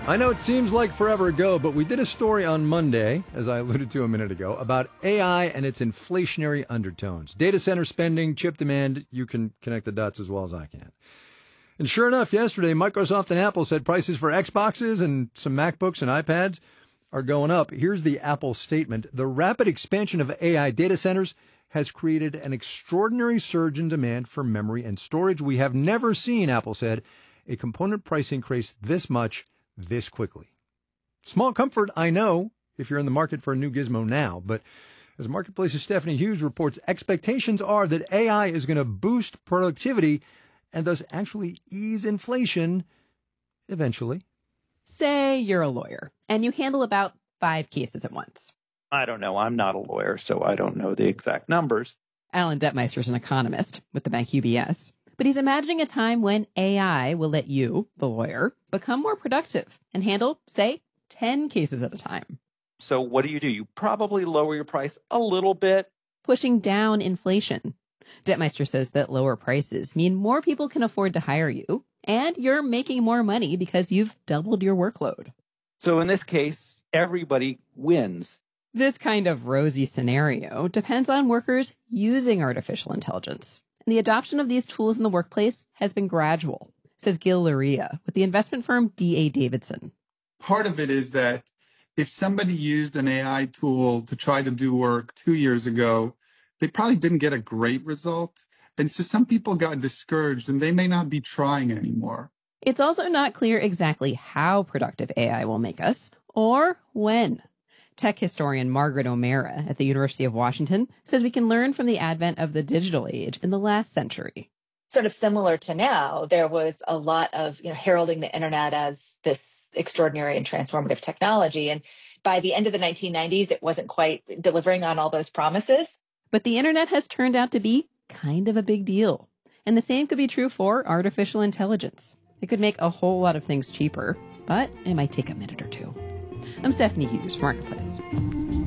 I know it seems like forever ago, but we did a story on Monday, as I alluded to a minute ago, about AI and its inflationary undertones. Data center spending, chip demand, you can connect the dots as well as I can. And sure enough, yesterday, Microsoft and Apple said prices for Xboxes and some MacBooks and iPads are going up. Here's the Apple statement. The rapid expansion of AI data centers has created an extraordinary surge in demand for memory and storage. We have never seen, Apple said, a component price increase this much this quickly. Small comfort, I know, if you're in the market for a new gizmo now, but as Marketplace's Stephanie Hughes reports, expectations are that AI is going to boost productivity and thus actually ease inflation eventually. Say you're a lawyer and you handle about 5 cases at once. I don't know. I'm not a lawyer, so I don't know the exact numbers. Alan Detmeister is an economist with the bank UBS. But he's imagining a time when AI will let you, the lawyer, become more productive and handle, say, 10 cases at a time. So what do? You probably lower your price a little bit. Pushing down inflation. Detmeister says that lower prices mean more people can afford to hire you, and you're making more money because you've doubled your workload. So in this case, everybody wins. This kind of rosy scenario depends on workers using artificial intelligence. And the adoption of these tools in the workplace has been gradual, says Gil Luria with the investment firm D.A. Davidson. Part of it is that if somebody used an AI tool to try to do work 2 years ago, they probably didn't get a great result. And so some people got discouraged and they may not be trying anymore. It's also not clear exactly how productive AI will make us or when. Tech historian Margaret O'Mara at the University of Washington says we can learn from the advent of the digital age in the last century. Sort of similar to now, there was a lot of heralding the internet as this extraordinary and transformative technology. And by the end of the 1990s, it wasn't quite delivering on all those promises. But the internet has turned out to be kind of a big deal. And the same could be true for artificial intelligence. It could make a whole lot of things cheaper, but it might take a minute or two. I'm Stephanie Hughes, Marketplace.